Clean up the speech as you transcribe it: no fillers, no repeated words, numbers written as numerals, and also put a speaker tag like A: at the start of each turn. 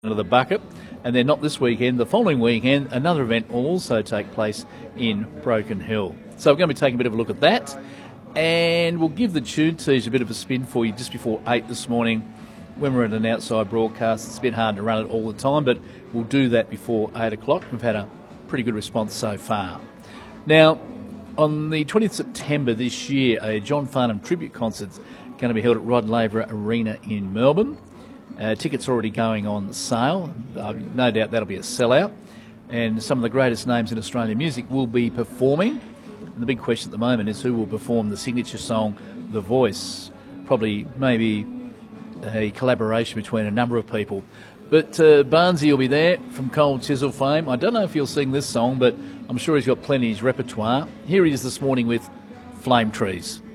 A: of the bucket, and then not this weekend, the following weekend, another event will also take place in Broken Hill. So we're going to be taking a bit of a look at that, and we'll give the tune tease a bit of a spin for you just before 8 this morning. When we're at an outside broadcast, it's a bit hard to run it all the time, but we'll do that before 8 o'clock. We've had a pretty good response so far. Now, on the 20th September this year, a John Farnham tribute concert's going to be held at Rod Laver Arena in Melbourne. Tickets are already going on sale. No doubt that'll be a sellout. And some of the greatest names in Australian music will be performing. And the big question at the moment is who will perform the signature song, The Voice. Probably, maybe a collaboration between a number of people. But Barnesy will be there from Cold Chisel fame. I don't know if he'll sing this song, but I'm sure he's got plenty in his repertoire. Here he is this morning with Flame Trees.